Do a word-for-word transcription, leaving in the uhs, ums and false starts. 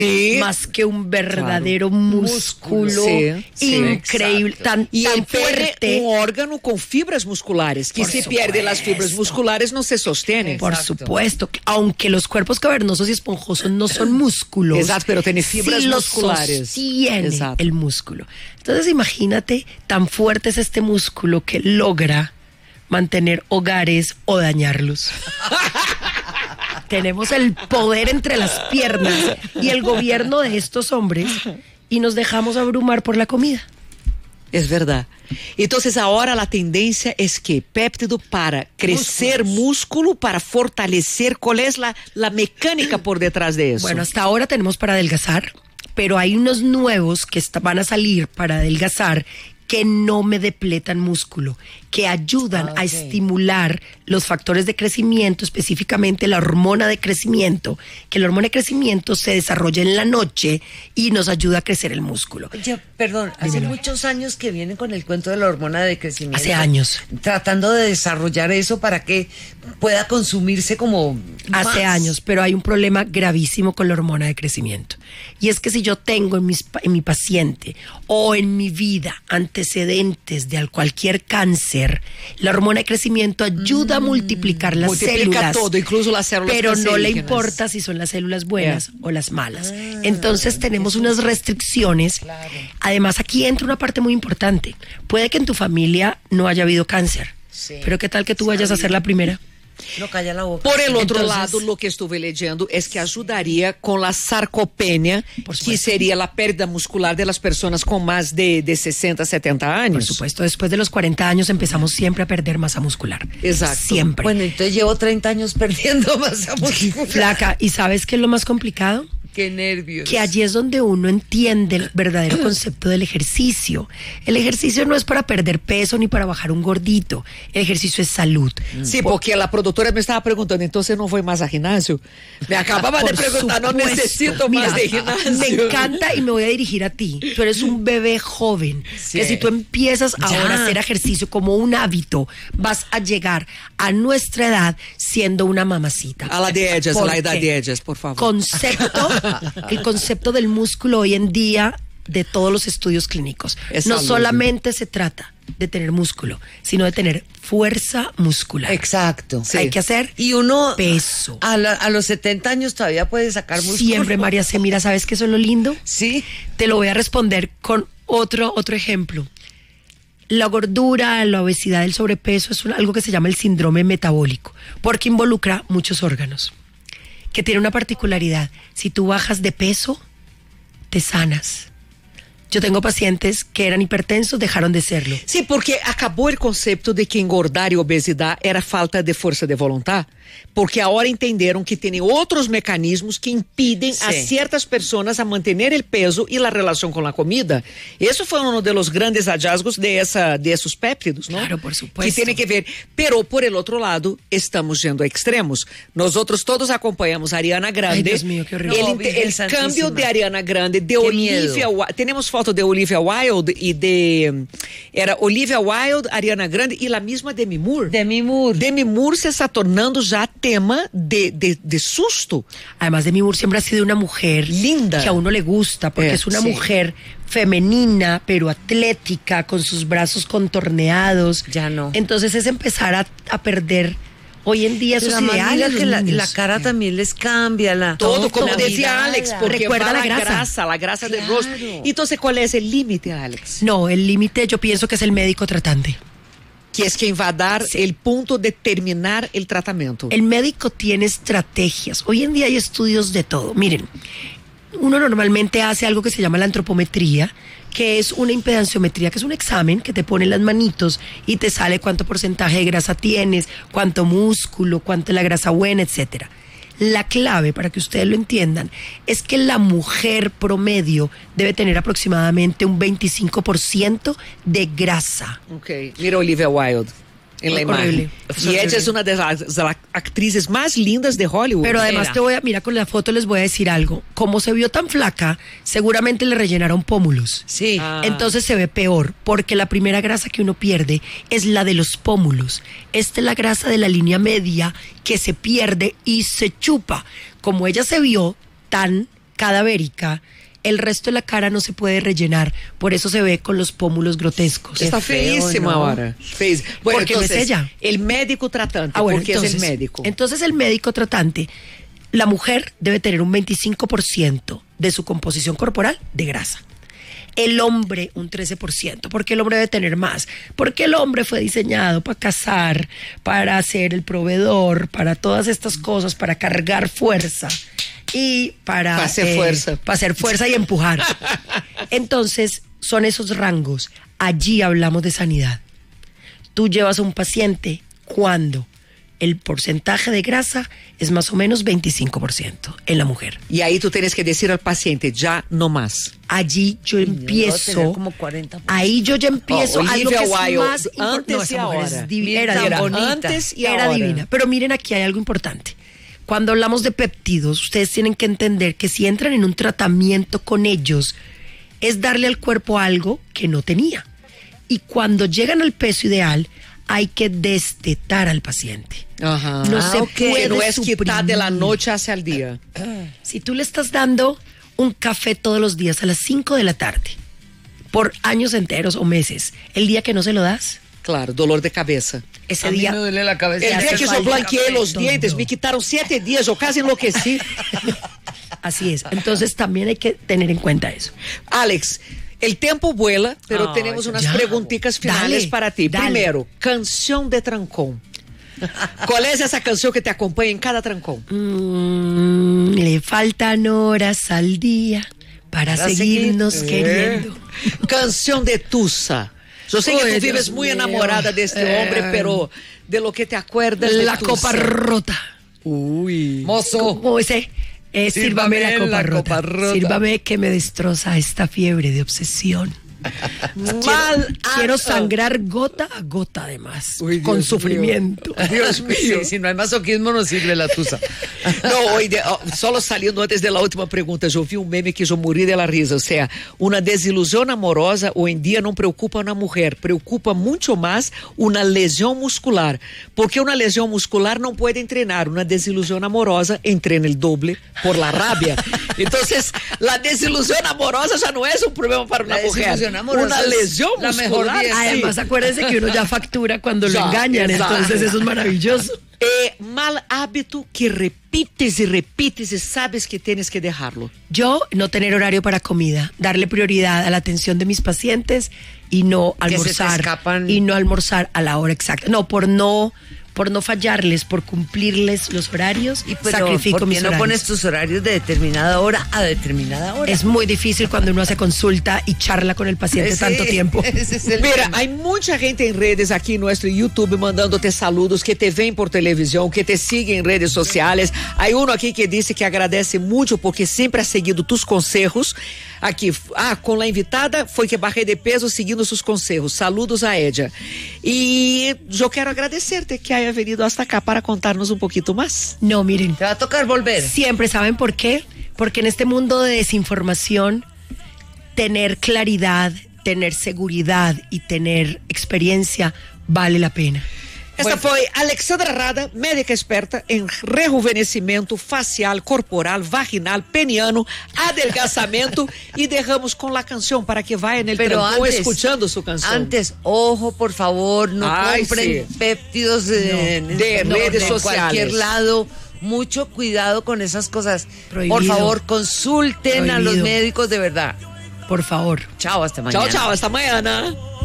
Sí. más que un verdadero claro. músculo sí, sí, increíble, exacto. tan, y tan fuerte. Un órgano con fibras musculares, que por si supuesto. pierde las fibras musculares no se sostiene. Por Exacto. supuesto, aunque los cuerpos cavernosos y esponjosos no son músculos. Exacto, pero tiene fibras sí musculares. Sostiene Exacto. el músculo. Entonces imagínate, tan fuerte es este músculo que logra mantener hogares o dañarlos. Tenemos el poder entre las piernas y el gobierno de estos hombres y nos dejamos abrumar por la comida. Es verdad. Entonces ahora la tendencia es que péptido para crecer Músculos. músculo, para fortalecer. ¿Cuál es la, la mecánica por detrás de eso? Bueno, hasta ahora tenemos para adelgazar, pero hay unos nuevos que está, van a salir para adelgazar que no me depletan músculo, que ayudan okay. a estimular los factores de crecimiento, específicamente la hormona de crecimiento, que la hormona de crecimiento se desarrolla en la noche y nos ayuda a crecer el músculo. Oye, perdón, hace Dímelo. muchos años que vienen con el cuento de la hormona de crecimiento. Hace años. Tratando de desarrollar eso para que pueda consumirse como Hace más. años, pero hay un problema gravísimo con la hormona de crecimiento. Y es que si yo tengo en, mis, en mi paciente o en mi vida antecedentes de cualquier cáncer, la hormona de crecimiento ayuda mm, a multiplicar las multiplica células. todo, incluso las células pero no le cancerígenas. importa si son las células buenas yeah. o las malas. Ah, Entonces tenemos unas restricciones. Claro. Además, aquí entra una parte muy importante. Puede que en tu familia no haya habido cáncer, sí. pero ¿qué tal que tú vayas a ser la primera? No calla la boca. Por el otro Entonces, lado, lo que estuve leyendo es que ayudaría con la sarcopenia, que sería la pérdida muscular de las personas con más de, de sesenta, setenta años. Por supuesto, después de los cuarenta años empezamos siempre a perder masa muscular. Exacto. Siempre. Bueno, entonces llevo treinta años perdiendo masa muscular. Flaca, ¿y sabes qué es lo más complicado? Qué nervios. Que allí es donde uno entiende el verdadero concepto del ejercicio. El ejercicio no es para perder peso ni para bajar un gordito. El ejercicio es salud. Sí, porque la productora me estaba preguntando, entonces no voy más a gimnasio. Me acababa Por de preguntar, supuesto. no necesito Mira, más de gimnasio. Me encanta y me voy a dirigir a ti. Tú eres un bebé joven, sí. que si tú empiezas ya. ahora a hacer ejercicio como un hábito, vas a llegar a nuestra edad siendo una mamacita. A la de ellas, a la edad de ellas, por favor. Concepto el concepto del músculo hoy en día de todos los estudios clínicos. Es no salud. solamente se trata de tener músculo, sino de tener fuerza muscular. Exacto. Sí. Hay que hacer y uno peso. A, la, a los setenta años todavía puede sacar músculo. Siempre, María C. Mira, ¿sabes qué es lo lindo? Sí. Te lo voy a responder con otro, otro ejemplo. La gordura, la obesidad, el sobrepeso es un, algo que se llama el síndrome metabólico, porque involucra muchos órganos, que tiene una particularidad. Si tú bajas de peso, te sanas. Yo tengo pacientes que eran hipertensos, dejaron de serlo. Sí, porque acabó el concepto de que engordar y obesidad era falta de fuerza de voluntad, porque ahora entenderam que tem outros mecanismos que impedem sí. a ciertas personas a mantener el peso y la relación con la comida. Eso fue uno de los grandes hallazgos de, esa, de esos péptidos, ¿no? Claro, por supuesto. Que tiene que ver, pero por el otro lado, estamos yendo a extremos. Nosotros todos acompañamos a Ariana Grande. Ay, Dios mío, qué horrible. El, No, el cambio de Ariana Grande, de qué Olivia Wilde. Tenemos foto de Olivia Wilde y de... Era Olivia Wilde, Ariana Grande y la misma Demi Moore. Demi Moore. Demi Moore se está tornando ya tema de, de, de susto. Además, Demi Moore siempre ha sido una mujer linda, que a uno le gusta, porque eh, es una sí. mujer femenina, pero atlética, con sus brazos contorneados. Ya no. Entonces es empezar a, a perder hoy en día esos ideales. Que la, la cara yeah. también les cambia. La, todo, todo como la decía mirada. Alex, porque recuerda la grasa. grasa, la grasa claro. del rostro. Entonces, ¿cuál es el límite, Alex? No, el límite yo pienso que es el médico tratante. Que es quien va a dar sí. el punto de terminar el tratamiento. El médico tiene estrategias. Hoy en día hay estudios de todo. Miren, uno normalmente hace algo que se llama la antropometría, que es una impedanciometría, que es un examen que te pone las manitos y te sale cuánto porcentaje de grasa tienes, cuánto músculo, cuánto es la grasa buena, etcétera. La clave, para que ustedes lo entiendan, es que la mujer promedio debe tener aproximadamente un veinticinco por ciento de grasa. Ok, mira Olivia Wilde en la horrible. imagen. Y ella es una de las, de las actrices más lindas de Hollywood. Pero además Era. te voy a, mira con la foto les voy a decir algo. Como se vio tan flaca, seguramente le rellenaron pómulos. Sí. Ah. Entonces se ve peor, porque la primera grasa que uno pierde es la de los pómulos. Esta es la grasa de la línea media que se pierde y se chupa. Como ella se vio tan cadavérica, el resto de la cara no se puede rellenar, por eso se ve con los pómulos grotescos. Está feísima ¿no? ahora. Feísima. Bueno, porque entonces, no es ella. El médico tratante, Ah, bueno, porque entonces, es el médico. Entonces el médico tratante, la mujer debe tener un veinticinco por ciento de su composición corporal de grasa. El hombre un trece por ciento, porque el hombre debe tener más, porque el hombre fue diseñado para cazar, para ser el proveedor, para todas estas cosas, para cargar fuerza y para, para hacer eh, fuerza. Para hacer fuerza y empujar. Entonces, son esos rangos. Allí hablamos de sanidad. Tú llevas a un paciente cuando el porcentaje de grasa es más o menos veinticinco por ciento en la mujer. Y ahí tú tienes que decir al paciente, ya no más. Allí yo empiezo, como cuarenta por ciento. Ahí yo ya empiezo oh, algo que es Wilde, más antes no, y ahora. Divi- era Mira, bonita. Antes y era ahora. divina. Pero miren, aquí hay algo importante. Cuando hablamos de péptidos, ustedes tienen que entender que si entran en un tratamiento con ellos, es darle al cuerpo algo que no tenía. Y cuando llegan al peso ideal, hay que destetar al paciente. Ajá. No ah, se okay. puede No es suprimir. quitar de la noche hacia el día. Si tú le estás dando un café todos los días a las cinco de la tarde, por años enteros o meses, el día que no se lo das, claro, dolor de cabeza. ese A mí día me duele la cabeza. El día que yo blanqueé los dientes, me quitaron siete días, yo casi enloquecí. Así es. Entonces también hay que tener en cuenta eso. Alex, el tiempo vuela, pero Ay, tenemos unas ya. preguntitas finales Dale, para ti. dale. Primero, canción de trancón. ¿Cuál es esa canción que te acompaña en cada trancón? Mm, le faltan horas al día para, Para seguirnos seguir. queriendo. Canción de Tusa. Yo sé que Uy, tú vives Dios muy mío. enamorada de este Eh, hombre, pero de lo que te acuerdas de La Tusa. copa rota. Uy. Mozo. Como ese, eh, sírvame, Sírvame la, copa, la rota. copa rota. Sírvame que me destroza esta fiebre de obsesión. Mal Quiero acto. sangrar gota a gota además, Uy, Dios con mío. sufrimiento. Dios mío. Sí, si no hay masoquismo, no sirve la tusa. No, hoy de, oh, solo saliendo antes de la última pregunta, yo vi un meme que yo morí de la risa. O sea, una desilusión amorosa hoy en día no preocupa a una mujer, preocupa mucho más una lesión muscular. Porque una lesión muscular no puede entrenar, una desilusión amorosa entrena el doble por la rabia. Entonces, la desilusión amorosa ya no es un problema para una La mujer. desilusión amorosa Una es lesión la mejor muscular. dieta. sí. Además, acuérdense que uno ya factura cuando Ya, lo engañan, exacto. entonces eso es maravilloso. Eh, mal hábito que repites y repites y sabes que tienes que dejarlo. Yo no tener horario para comida, darle prioridad a la atención de mis pacientes y no Que se te almorzar escapan. y no almorzar a la hora exacta. No, por no por no fallarles, por cumplirles los horarios, Y pero, sacrifico ¿por qué mis no horarios. pones tus horarios de determinada hora a determinada hora? Es muy difícil cuando uno hace consulta y charla con el paciente Ese- tanto tiempo. Ese es el Mira, tema. hay mucha gente en redes aquí en nuestro YouTube mandándote saludos, que te ven por televisión, que te siguen en redes sociales. Hay uno aquí que dice que agradece mucho porque siempre ha seguido tus consejos. Aquí, ah, con la invitada fue que bajé de peso siguiendo sus consejos. Saludos a ella. Y yo quiero agradecerte que haya venido hasta acá para contarnos un poquito más. No, miren, Te va a tocar volver. siempre, ¿saben por qué? Porque en este mundo de desinformación, tener claridad, tener seguridad y tener experiencia vale la pena. Esta Bueno. foi Alexandra Rada, médica experta em rejuvenescimento facial, corporal, vaginal, peniano, adelgazamento e derramos com la canção para que vaya no Pero trancón antes, escuchando su canción. Antes, ojo, por favor, no Ay, compren sí. péptidos de, de redes de sociales. cualquier lado. Mucho cuidado con esas cosas. Prohibido. Por favor, consulten a los Prohibido. médicos de verdad. Por favor. Chao, hasta mañana. Tchau, tchau. Hasta amanhã.